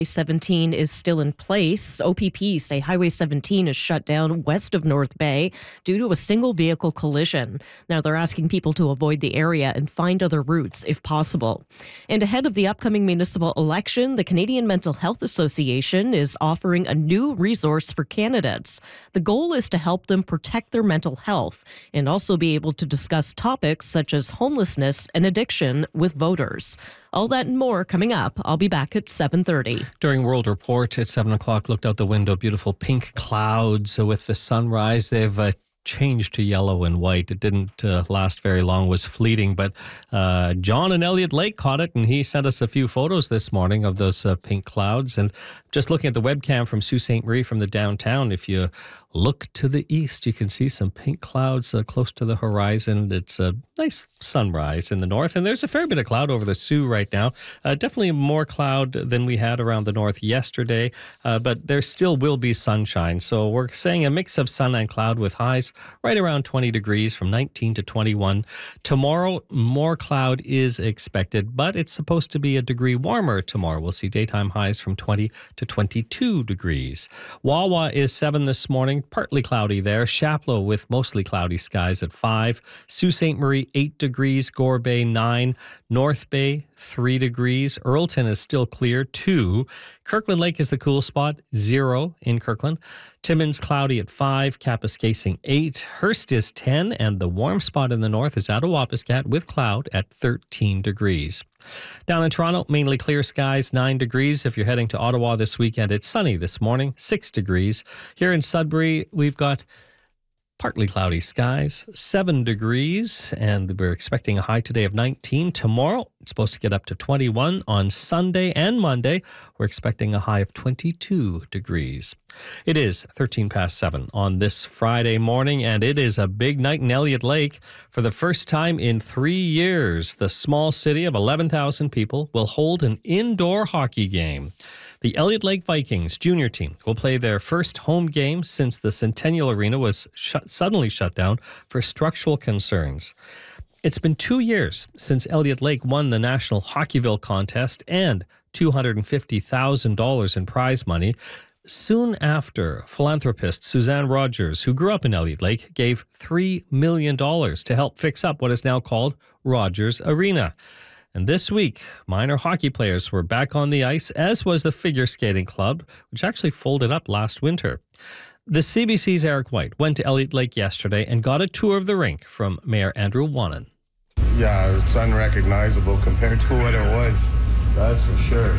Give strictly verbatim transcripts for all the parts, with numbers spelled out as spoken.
seventeen is still in place. O P P say Highway seventeen is shut down west of North Bay due to a single vehicle collision. Now they're asking people to avoid the area and find other routes if possible. And ahead of the upcoming municipal election, the Canadian Mental Health Association is offering a new resource for candidates. The goal is to help them protect their mental health and also be able to discuss topics such as homelessness and addiction with voters. All that and more coming up. I'll be back at seven thirty. During World Report at seven o'clock, looked out the window, beautiful pink clouds with the sunrise. They've uh, changed to yellow and white. It didn't uh, last very long, was fleeting, but uh, John in Elliott Lake caught it, and he sent us a few photos this morning of those uh, pink clouds. And just looking at the webcam from Sault Ste. Marie from the downtown, if you look to the east, you can see some pink clouds uh, close to the horizon. It's a nice sunrise in the north, and there's a fair bit of cloud over the Soo right now. Uh, definitely more cloud than we had around the north yesterday, uh, but there still will be sunshine. So we're saying a mix of sun and cloud with highs right around twenty degrees from nineteen to twenty-one. Tomorrow, more cloud is expected, but it's supposed to be a degree warmer tomorrow. We'll see daytime highs from twenty to twenty-two degrees. Wawa is seven this morning, partly cloudy there. Chapleau with mostly cloudy skies at five. Sault Ste. Marie, eight degrees. Gore Bay, nine. North Bay, three degrees. Earlton is still clear, two. Kirkland Lake is the cool spot, zero in Kirkland. Timmins cloudy at five. Kapuskasing, eight. Hearst is ten, and the warm spot in the north is Attawapiskat with cloud at thirteen degrees. Down in Toronto, mainly clear skies, nine degrees. If you're heading to Ottawa this weekend, it's sunny this morning, six degrees. Here in Sudbury, we've got partly cloudy skies, seven degrees, and we're expecting a high today of nineteen. Tomorrow, it's supposed to get up to twenty-one. On Sunday and Monday, we're expecting a high of twenty-two degrees. It is thirteen past seven on this Friday morning, and it is a big night in Elliott Lake. For the first time in three years, the small city of eleven thousand people will hold an indoor hockey game. The Elliott Lake Vikings junior team will play their first home game since the Centennial Arena was shut, suddenly shut down for structural concerns. It's been two years since Elliott Lake won the National Hockeyville contest and two hundred fifty thousand dollars in prize money. Soon after, philanthropist Suzanne Rogers, who grew up in Elliott Lake, gave three million dollars to help fix up what is now called Rogers Arena. And this week, minor hockey players were back on the ice, as was the figure skating club, which actually folded up last winter. The C B C's Eric White went to Elliott Lake yesterday and got a tour of the rink from Mayor Andrew Wannon. Yeah, it's unrecognizable compared to what it was, that's for sure.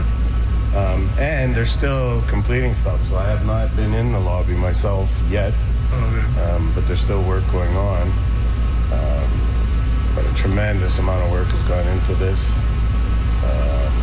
Um, and they're still completing stuff, so I have not been in the lobby myself yet, okay. um, but there's still work going on. Um, But a tremendous amount of work has gone into this. Um,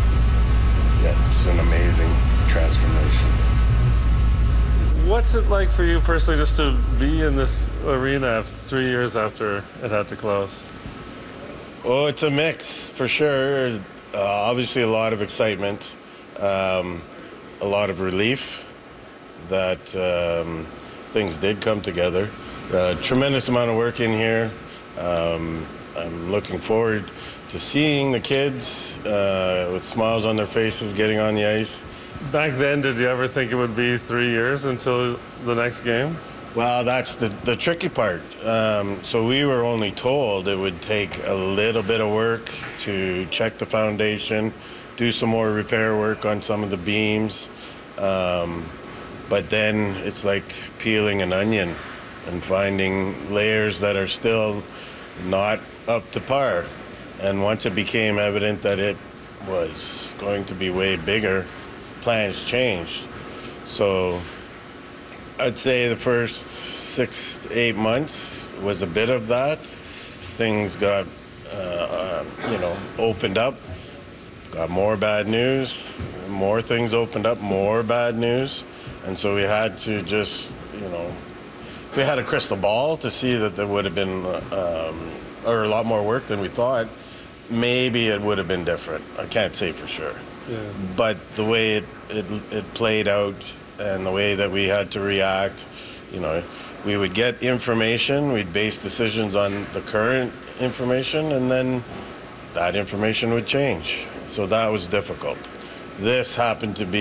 yeah, it's an amazing transformation. What's it like for you personally just to be in this arena three years after it had to close? Oh, it's a mix for sure. Uh, obviously, a lot of excitement, um, a lot of relief that um, things did come together. Uh, tremendous amount of work in here. Um, I'm looking forward to seeing the kids uh, with smiles on their faces getting on the ice. Back then, did you ever think it would be three years until the next game? Well, that's the, the tricky part. Um, so we were only told it would take a little bit of work to check the foundation, do some more repair work on some of the beams. Um, but then it's like peeling an onion and finding layers that are still not up to par. And once it became evident that it was going to be way bigger, plans changed. So I'd say the first six to eight months was a bit of that. Things got, uh, you know, opened up, got more bad news, more things opened up, more bad news. And so we had to just, you know, if we had a crystal ball to see that there would have been um, or a lot more work than we thought, maybe it would have been different. I can't say for sure. Yeah. But the way it, it it played out and the way that we had to react, you know, we would get information, we'd base decisions on the current information, and then that information would change. So that was difficult. This happened to be